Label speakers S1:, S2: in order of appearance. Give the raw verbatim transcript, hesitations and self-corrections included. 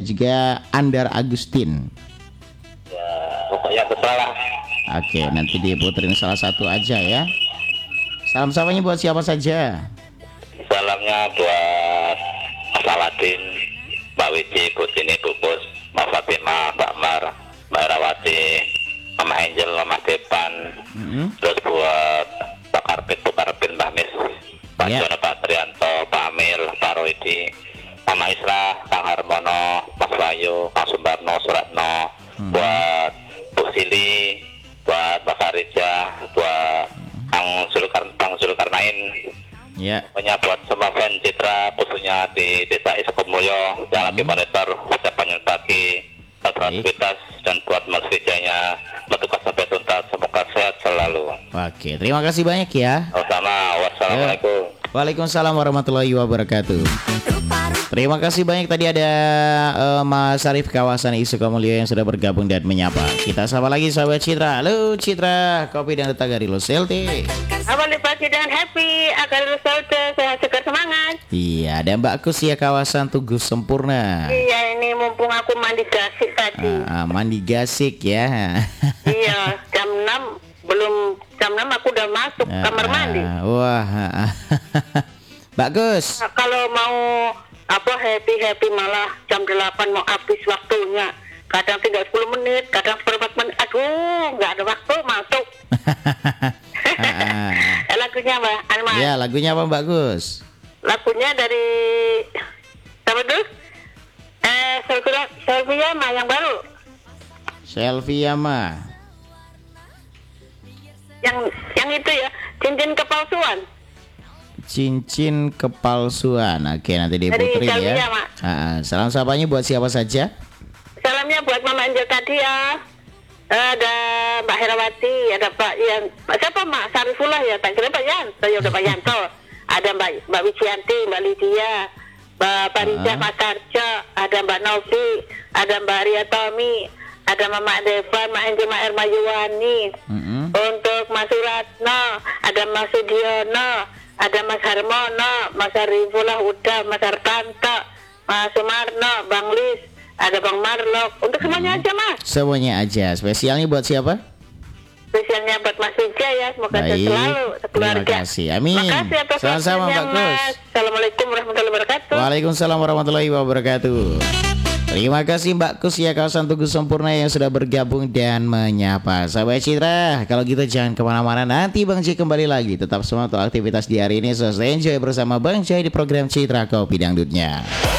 S1: juga Andar Agustin.
S2: Ya, pokoknya terserah.
S1: Oke, nanti diputerin salah satu aja ya. Salam samanya buat siapa saja?
S2: Salamnya buat Mas Aladin, Mbak Wiji, Bu Tini, Bu Pus, Mbak Fatimah, Mbak Mar, Mbak Rawati, Mama Angel, Mama Depan,
S1: Mm-hmm.
S2: terus buat Pak Karpit, Bu Karpin, Mbak Mis, Pak
S1: Ya.
S2: Jono, Pak Trianto, Pak Amir, Pak Roidi, Mama Isra, Kang Harmono, Mas Bayu, Kang Sumbarno, Suratno,
S1: Hmm.
S2: buat Bu Sili, buat Pak Sarija, buat Kang Zulkarn, Kang Zulkarnain,
S1: Ya.
S2: pokoknya buat semua fans Citra, khususnya di Desa Isokomulyo yang lagi monitor ucapan pagi, aktivitas, dan buat Mas Vijaynya bertugas sampai tuntas, semoga sehat selalu.
S1: Oke, terima kasih banyak ya.
S2: Sama, wassalamualaikum.
S1: Waalaikumsalam warahmatullahi wabarakatuh. Terima kasih banyak, tadi ada uh, Mas Arif kawasan Isokomulyo yang sudah bergabung dan menyapa. Kita sapa lagi sahabat Citra. Halo Citra, kopi dan letak dari Los L T.
S3: Awal pagi dengan happy, agar resulta sehat segar semangat.
S1: Iya, ada Mbak Kus ya kawasan Tugu Sempurna.
S3: Iya, ini mumpung aku mandi gasik tadi.
S1: Ah, ah, mandi gasik ya.
S3: Iya, jam enam belum jam enam aku udah masuk kamar mandi.
S1: Ah, wah. Mbak Gus.
S3: Nah, kalau mau apa happy happy malah jam delapan mau habis waktunya. Kadang tinggal sepuluh menit, kadang seperempat menit. Aduh, nggak ada waktu masuk.
S1: Ah, ah.
S3: Eh, lagunya Mbak Alma.
S1: Ya, lagunya apa Mbak Gus?
S3: Lagunya dari siapa dulu? Eh, Sylvia, Sylvia mah yang baru.
S1: Selvia mah.
S3: Yang yang itu ya, cincin kepalsuan.
S1: Cincin kepalsuan. Oke, nanti
S3: Dari
S1: diputerin
S3: Selvia,
S1: ya.
S3: Mak.
S1: Ah, salam sapanya buat siapa saja?
S3: Salamnya buat Mama Angel tadi ya. Ada Mbak Herawati, ada Pak Yan, Pak siapa Mak Sarifullah ya, tak kira Pak Yan, saya udah Pak Yanto. Ada Mbak Mbak Wijianti, Mbak Lydia, Mbak Parija,
S1: Ah.
S3: Pak Tarja, ada Mbak Novi, ada Mbak Ria Tommy, ada Mama Devan, Mak Angel, Mak Erma Yuwani.
S1: Mm-mm.
S3: Untuk Mas Suratno, ada Mas Sudiono, ada Mas Harmono, Mas Arifullah Uda, Mas Artanto, Mas Sumarno, Bang Lis, ada Bang Marlok. Untuk semuanya aja Mas.
S1: Semuanya aja. Spesialnya buat siapa?
S3: Spesialnya buat Mas Vijay ya, semoga sehat
S1: Baik.
S3: selalu sekeluarga.
S1: Terima kasih. Amin.
S3: Makasih atas
S1: Sama-sama,
S3: waktunya,
S1: Mbak Gus.
S3: Mas. Assalamualaikum warahmatullahi wabarakatuh.
S1: Waalaikumsalam warahmatullahi wabarakatuh. Terima kasih Mbak Kus ya kawasan Tugu Sempurna yang sudah bergabung dan menyapa. Sahabat Citra, kalau gitu jangan kemana-mana, nanti Bang J kembali lagi. Tetap semangat untuk aktivitas di hari ini. So stay enjoy bersama Bang J di program Citra Kopi Dangdutnya.